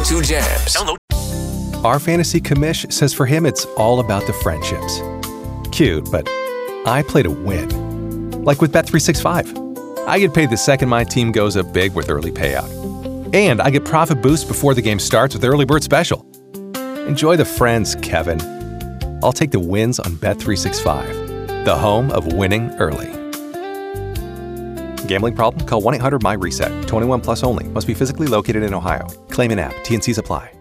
102 Jams. Download. Our fantasy commish says for him it's all about the friendships. Cute, but I play to win. Like with Bet365. I get paid the second my team goes up big with early payout. And I get profit boost before the game starts with Early Bird Special. Enjoy the friends, Kevin. I'll take the wins on Bet365, the home of winning early. Gambling problem? Call 1-800-MY-RESET. 21 plus only. Must be physically located in Ohio. Claim in app. T&Cs apply.